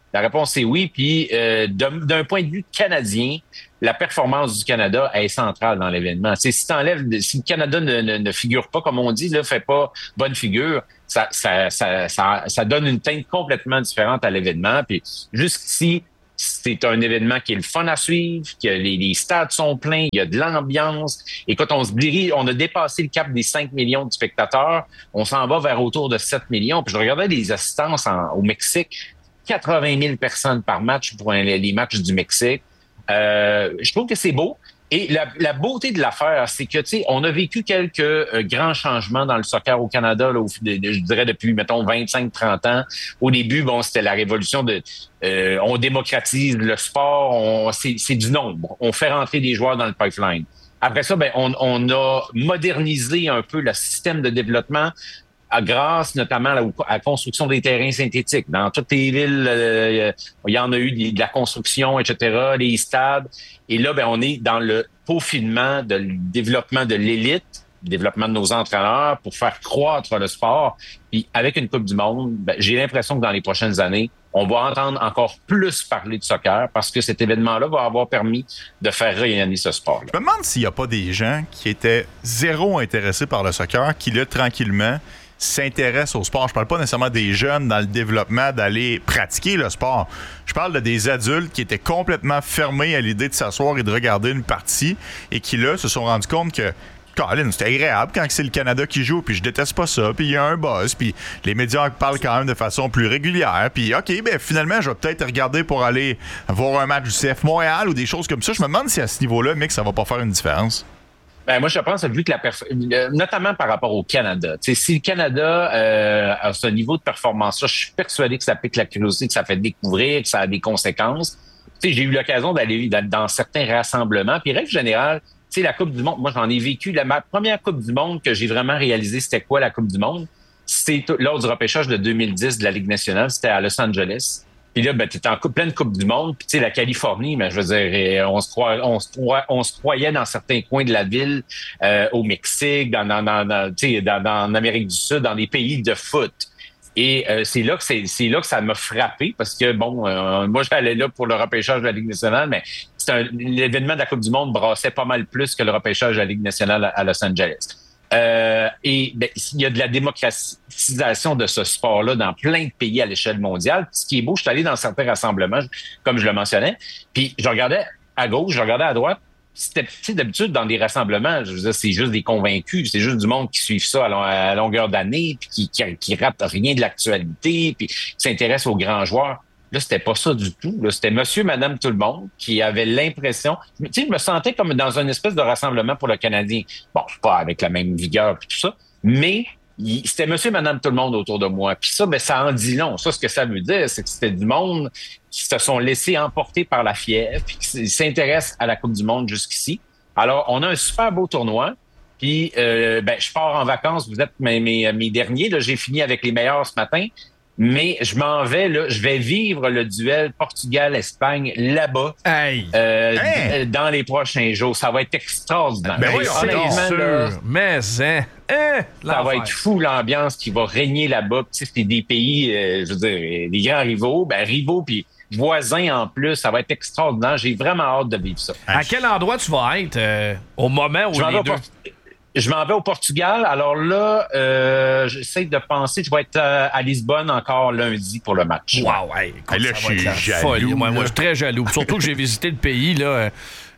La réponse est oui. Puis euh, d'un, d'un point de vue canadien, la performance du Canada est centrale dans l'événement. Tu sais, si t'enlèves, si le Canada ne, ne, ne figure pas, comme on dit, là, fait pas bonne figure, ça, ça, ça, ça, ça donne une teinte complètement différente à l'événement. Puis jusqu'ici, c'est un événement qui est le fun à suivre, que les, les stades sont pleins, il y a de l'ambiance. Et quand on se dirige, on a dépassé le cap des cinq millions de spectateurs, on s'en va vers autour de sept millions. Puis je regardais les assistances en, au Mexique, quatre-vingt mille personnes par match pour un, les matchs du Mexique. Euh, je trouve que c'est beau. Et la, la beauté de l'affaire, c'est que, tu sais, on a vécu quelques euh, grands changements dans le soccer au Canada, là, au, de, de, je dirais depuis, mettons, vingt-cinq trente ans. Au début, bon, c'était la révolution de... Euh, on démocratise le sport, on, c'est, c'est du nombre. On fait rentrer des joueurs dans le pipeline. Après ça, ben, on, on a modernisé un peu le système de développement à grâce notamment à la construction des terrains synthétiques. Dans toutes les villes, euh, il y en a eu de la construction, et cetera, les stades. Et là, ben, on est dans le peaufinement de le développement de l'élite, le développement de nos entraîneurs pour faire croître le sport. Puis avec une Coupe du Monde, ben, j'ai l'impression que dans les prochaines années, on va entendre encore plus parler de soccer parce que cet événement-là va avoir permis de faire rayonner ce sport-là. Je me demande s'il n'y a pas des gens qui étaient zéro intéressés par le soccer, qui là, tranquillement, s'intéressent au sport. Je parle pas nécessairement des jeunes dans le développement d'aller pratiquer le sport. Je parle de des adultes qui étaient complètement fermés à l'idée de s'asseoir et de regarder une partie et qui, là, se sont rendus compte que Colin, c'était agréable quand c'est le Canada qui joue, puis je déteste pas ça, puis il y a un buzz, puis les médias parlent quand même de façon plus régulière, puis OK, ben finalement, je vais peut-être regarder pour aller voir un match du C F Montréal ou des choses comme ça. Je me demande si à ce niveau-là, mec, ça va pas faire une différence. Ben, moi, je pense, vu que la perf- notamment par rapport au Canada. Tu sais, si le Canada euh, a ce niveau de performance-là, je suis persuadé que ça pique la curiosité, que ça fait découvrir, que ça a des conséquences. Tu sais, j'ai eu l'occasion d'aller dans certains rassemblements. Puis, règle générale, tu sais, la Coupe du Monde, moi, j'en ai vécu. La, ma première Coupe du Monde que j'ai vraiment réalisée, c'était quoi la Coupe du Monde? C'était lors du repêchage de deux mille dix de la Ligue nationale. C'était à Los Angeles. Puis là, ben, t'étais en coupe, pleine Coupe du Monde. Puis tu sais, la Californie, ben, je veux dire, on se, croit, on, se croit, on se croyait dans certains coins de la ville, euh, au Mexique, dans, dans, dans, dans, dans, dans en Amérique du Sud, dans des pays de foot. Et euh, c'est là que c'est, c'est là que ça m'a frappé parce que bon, euh, moi j'allais là pour le repêchage de la Ligue nationale, mais c'est un, l'événement de la Coupe du Monde brassait pas mal plus que le repêchage de la Ligue nationale à, à Los Angeles. Euh, et ben, il y a de la démocratisation de ce sport-là dans plein de pays à l'échelle mondiale. Puis, ce qui est beau, je suis allé dans certains rassemblements, comme je le mentionnais, puis je regardais à gauche, je regardais à droite. C'était, tu sais, d'habitude, dans des rassemblements, je veux dire, c'est juste des convaincus, c'est juste du monde qui suivent ça à, long, à longueur d'année, puis qui, qui, qui rate rien de l'actualité, puis qui s'intéresse aux grands joueurs. Là, c'était pas ça du tout. Là, c'était monsieur, madame, tout le monde qui avait l'impression... Tu sais, je me sentais comme dans une espèce de rassemblement pour le Canadien. Bon, pas avec la même vigueur puis tout ça, mais il, c'était monsieur, madame, tout le monde autour de moi. Puis ça, ben, ça en dit long. Ça, ce que ça veut dire, c'est que c'était du monde qui se sont laissés emporter par la fièvre puis qui s'intéressent à la Coupe du Monde jusqu'ici. Alors, on a un super beau tournoi. Puis, euh, ben, je pars en vacances. Vous êtes mes, mes, mes derniers. Là, j'ai fini avec les meilleurs ce matin. Mais je m'en vais, là, je vais vivre le duel Portugal-Espagne là-bas hey. Euh, hey. d- dans les prochains jours. Ça va être extraordinaire. Ben oui, honnêtement, c'est sûr. là, Mais, hein, hein, ça va être fou l'ambiance qui va régner là-bas. Tu sais, c'est des pays, euh, je veux dire, des grands rivaux, ben rivaux puis voisins en plus. Ça va être extraordinaire. J'ai vraiment hâte de vivre ça. À quel endroit tu vas être euh, au moment où je les deux... Port- Je m'en vais au Portugal. Alors là, euh, j'essaie de penser, je vais être euh, à Lisbonne encore lundi pour le match. Wow, hey, écoute, hey, là, ça va être la jaloux, folie. Moi, là. moi, je suis très jaloux. Surtout que j'ai visité le pays, là.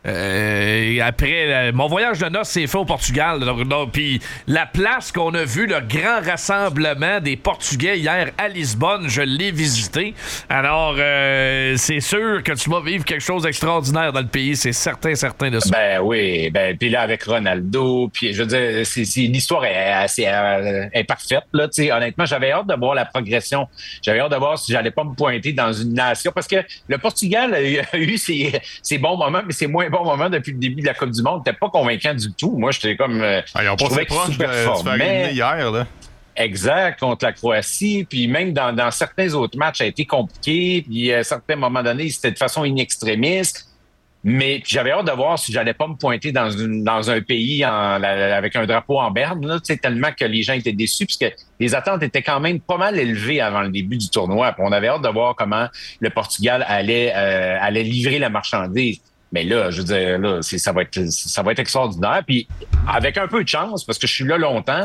Euh, et après, euh, mon voyage de noces s'est fait au Portugal. Donc, donc, puis la place qu'on a vue, le grand rassemblement des Portugais hier à Lisbonne, je l'ai visité. Alors, euh, c'est sûr que tu vas vivre quelque chose d'extraordinaire dans le pays. C'est certain, certain de ça. Ben oui, ben puis là avec Ronaldo, puis je veux dire, c'est, c'est l'histoire est assez euh, est parfaite là. Tu sais, honnêtement, j'avais hâte de voir la progression. J'avais hâte de voir si j'allais pas me pointer dans une nation parce que le Portugal a eu, a eu ses, ses bons moments, mais ses moins bons moments depuis le début de la Coupe du Monde. T'es pas convaincant du tout. Moi, j'étais comme, euh, Ah, ils ont je trouvais passé proche qu'ils de se faire superformaient. éliminer hier, là. Exact, contre la Croatie. Puis même dans, dans certains autres matchs, ça a été compliqué. Puis à certains moments donnés, c'était de façon in extremis. Mais j'avais hâte de voir si j'allais pas me pointer dans une dans un pays en, la, avec un drapeau en berne, là, tellement que les gens étaient déçus, puisque les attentes étaient quand même pas mal élevées avant le début du tournoi. Puis on avait hâte de voir comment le Portugal allait euh, allait livrer la marchandise. Mais là, je veux dire, là, c'est, ça va être ça va être extraordinaire. Puis avec un peu de chance, parce que je suis là longtemps,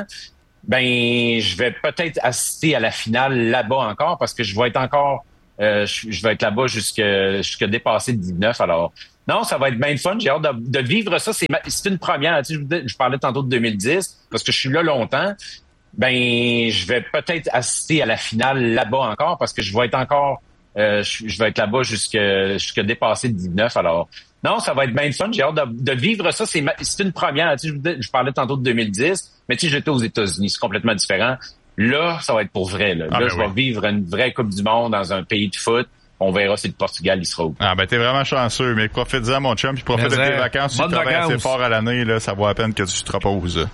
ben je vais peut-être assister à la finale là-bas encore, parce que je vais être encore euh, je, je vais être là-bas jusque jusque dépasser le dix-neuf. Alors non, ça va être bien de fun. J'ai hâte de, de vivre ça. C'est, c'est une première. Tu sais, je, je parlais tantôt de deux mille dix, parce que je suis là longtemps. Ben, je vais peut-être assister à la finale là-bas encore, parce que je vais être encore, euh, je, je vais être là-bas jusque jusque dépasser le dix-neuf. Alors, non, ça va être bien de fun. J'ai hâte de, de vivre ça. C'est, c'est une première. Tu sais, je, je parlais tantôt de deux mille dix, mais tu sais, j'étais aux États-Unis. C'est complètement différent. Là, ça va être pour vrai. Là, ah, là ben je oui. vais vivre une vraie Coupe du Monde dans un pays de foot. On verra si le Portugal, il sera où. Ah, ben, t'es vraiment chanceux, mais profite-en, mon chum, puis profite mais de tes vacances. Si tu travailles assez fort à l'année, là, ça vaut la peine que tu te reposes.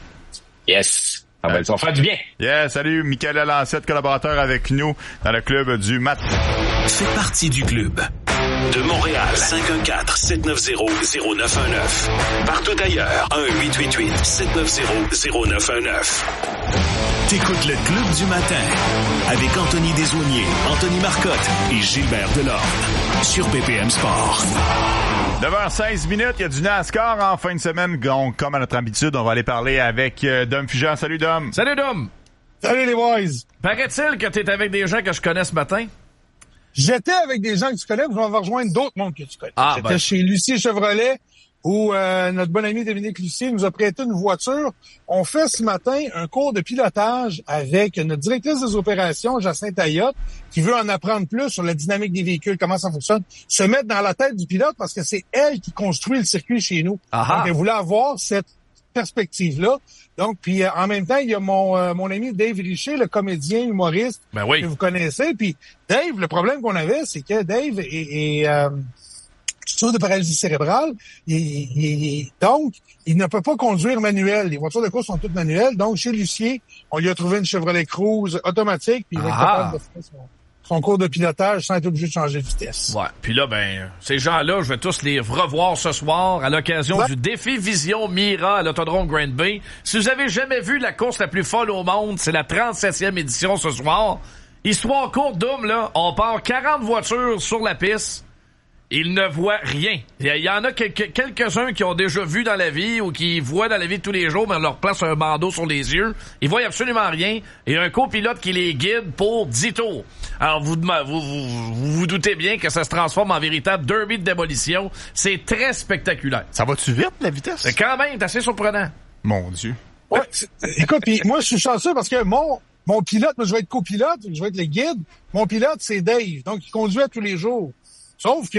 Yes. Ah, ben, ça va faire du bien. Yeah, salut, Michael Lancette, collaborateur avec nous dans le club du matin. Fais partie du club. De Montréal, cinq un quatre, sept neuf zéro, zéro neuf un neuf. Partout ailleurs, un huit huit huit, sept neuf zéro, zéro neuf un neuf. T'écoutes le Club du matin avec Anthony Desaulniers, Anthony Marcotte et Gilbert Delorme sur B P M Sport. neuf heures seize minutes, il y a du NASCAR en fin de semaine. Donc, comme à notre habitude, on va aller parler avec euh, Dom Figeant. Salut, Dom. Salut, Dom. Salut, les boys. Paraît-il que t'es avec des gens que je connais ce matin? J'étais avec des gens que tu connais, puis on va rejoindre d'autres mondes que tu connais. Ah, J'étais ben. chez Lucie Chevrolet, où euh, notre bon ami Dominique Lucier nous a prêté une voiture. On fait ce matin un cours de pilotage avec notre directrice des opérations, Jacinthe Ayotte, qui veut en apprendre plus sur la dynamique des véhicules, comment ça fonctionne, se mettre dans la tête du pilote, parce que c'est elle qui construit le circuit chez nous. Aha. Donc, elle voulait avoir cette perspective-là. Donc, puis euh, en même temps, il y a mon euh, mon ami Dave Richer, le comédien humoriste ben oui. que vous connaissez. Puis Dave, le problème qu'on avait, c'est que Dave est, est euh, souffre de paralysie cérébrale. Il, il, il, donc, il ne peut pas conduire manuel. Les voitures de course sont toutes manuelles. Donc, chez Lucier, on lui a trouvé une Chevrolet Cruze automatique, puis il va être capable de faire son, son cours de pilotage sans être obligé de changer de vitesse. Ouais. Puis là, ben, ces gens-là, je vais tous les revoir ce soir à l'occasion ouais. du défi Vision Mira à l'Autodrome Grand Bay. Si vous avez jamais vu la course la plus folle au monde, c'est la trente-septième édition ce soir. Histoire courte, Doom, là, on part quarante voitures sur la piste. Ils ne voient rien. Il y en a quelques, quelques-uns qui ont déjà vu dans la vie ou qui voient dans la vie de tous les jours, mais on leur place un bandeau sur les yeux. Ils voient absolument rien. Et un copilote qui les guide pour dix tours. Alors, vous vous, vous, vous vous doutez bien que ça se transforme en véritable derby de démolition. C'est très spectaculaire. Ça va-tu vite, la vitesse? C'est quand même, c'est assez surprenant. Mon Dieu. Ouais, écoute, pis moi, je suis chanceux parce que mon, mon pilote, moi, je vais être copilote, je vais être le guide. Mon pilote, c'est Dave. Donc, il conduit à tous les jours. Sauf que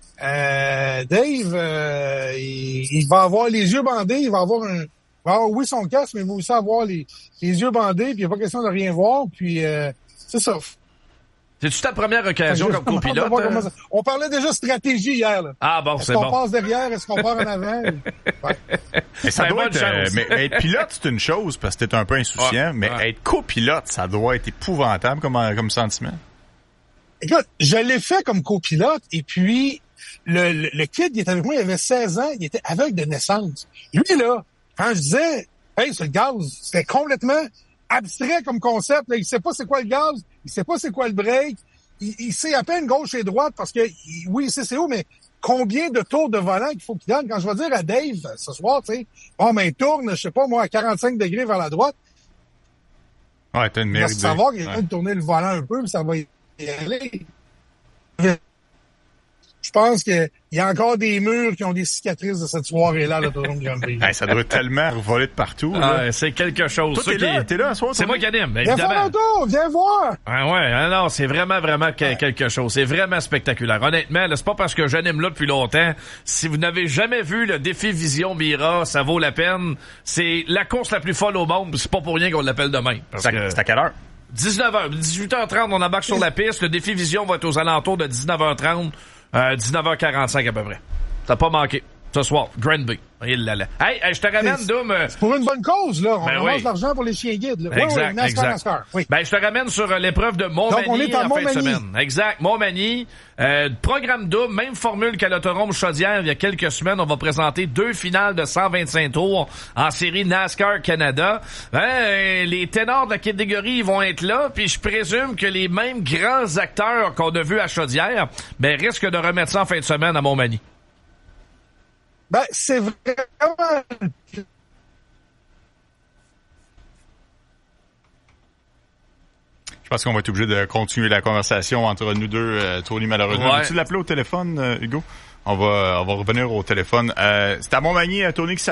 euh, Dave, euh, il, il va avoir les yeux bandés, il va avoir un, il va avoir oui son casque, mais il va aussi avoir les, les yeux bandés, puis il n'y a pas question de rien voir, puis euh, c'est ça. C'est-tu ta première occasion comme copilote? Hein? Ça... On parlait déjà stratégie hier. Là. Ah bon, est-ce c'est qu'on bon. passe derrière, est-ce qu'on part en avant? Ouais. Mais ça doit être, euh, mais être pilote, c'est une chose, parce que t'es un peu insouciant, ouais, mais ouais. être copilote, ça doit être épouvantable comme, comme sentiment. Écoute, je l'ai fait comme copilote, et puis le, le, le kid, il était avec moi, il avait seize ans, il était aveugle de naissance. Lui, là, quand je disais, hey, c'est le gaz, c'était complètement abstrait comme concept. Là. Il sait pas c'est quoi le gaz, il sait pas c'est quoi le break, il, il sait à peine gauche et droite, parce que, il, oui, il sait c'est où, mais combien de tours de volant qu'il faut qu'il donne. Quand je vais dire à Dave, ce soir, tu sais, bon, ben, tourne, je sais pas, moi, à quarante-cinq degrés vers la droite. Ouais, t'as une meilleure idée. Il va savoir qu'il vient de tourner le volant un peu, puis ça va y aller. Je pense qu'il y a encore des murs qui ont des cicatrices de cette soirée-là, l'autodrome Grand Prix. Hey, ça doit tellement voler de partout. Ah, c'est quelque chose. Toi, t'es là, qui... t'es là, soir, c'est moi qui anime, viens évidemment. faire un tour, viens voir. Ah ouais, ah non, c'est vraiment, vraiment que, quelque chose. C'est vraiment spectaculaire. Honnêtement, là, c'est pas parce que j'anime là depuis longtemps. Si vous n'avez jamais vu le défi Vision Mira, ça vaut la peine. C'est la course la plus folle au monde. C'est pas pour rien qu'on l'appelle demain. C'est que... à quelle heure? dix-neuf heures. dix-huit heures trente, on embarque sur la piste. Le défi Vision va être aux alentours de dix-neuf heures trente. Euh, dix-neuf heures quarante-cinq à peu près. T'as pas manqué. Ce soir, Granby. Il l'a là. Hey, hey, je te ramène, C'est- Doom. euh, C'est pour une bonne cause, là. On Ben ramasse oui. de l'argent pour les chiens guides. Là. Exact, oui, oui, NASCAR, exact. NASCAR. Oui. Ben, je te ramène sur euh, l'épreuve de Montmagny Donc, on est à en fin de Montmagny. semaine. Exact, Montmagny. Euh, programme double, même formule qu'à l'Autorome Chaudière il y a quelques semaines. On va présenter deux finales de cent vingt-cinq tours en série NASCAR Canada. Ben, euh, les ténors de la catégorie ils vont être là, puis je présume que les mêmes grands acteurs qu'on a vus à Chaudière ben, risquent de remettre ça en fin de semaine à Montmagny. Ben, c'est vraiment... Je pense qu'on va être obligé de continuer la conversation entre nous deux, euh, Tony, malheureusement. Ouais. Veux-tu l'appeler au téléphone, euh, Hugo? On va, on va revenir au téléphone. Euh, c'est à Montmagny, Tony, qui